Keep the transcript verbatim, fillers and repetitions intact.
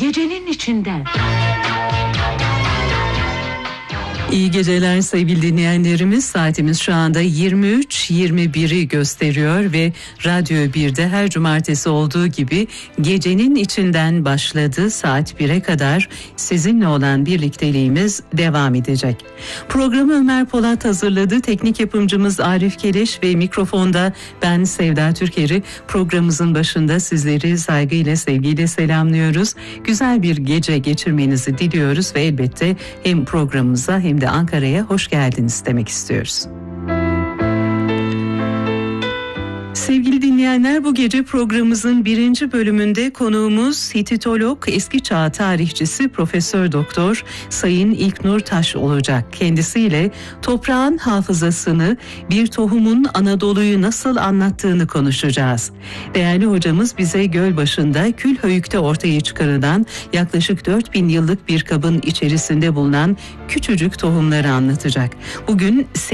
gecenin içinden. İyi geceler sevgili dinleyenlerimiz. Saatimiz şu anda yirmi üç yirmi biri gösteriyor ve Radyo bir'de her cumartesi olduğu gibi gecenin içinden başladı. Saat bire kadar sizinle olan birlikteliğimiz devam edecek. Programı Ömer Polat hazırladı. Teknik yapımcımız Arif Keleş ve mikrofonda ben Sevda Türker'i programımızın başında sizleri saygıyla, sevgiyle selamlıyoruz. Güzel bir gece geçirmenizi diliyoruz ve elbette hem programımıza hem de Ankara'ya hoş geldiniz demek istiyoruz. Sevgili dinleyenler, bu gece programımızın birinci bölümünde konuğumuz Hititolog, eski çağ tarihçisi Profesör Doktor Sayın İlknur Taş olacak. Kendisiyle toprağın hafızasını, bir tohumun Anadolu'yu nasıl anlattığını konuşacağız. Değerli hocamız bize Gölbaşı'nda Külhöyük'te ortaya çıkarılan yaklaşık dört bin yıllık bir kabın içerisinde bulunan küçücük tohumları anlatacak. Bugün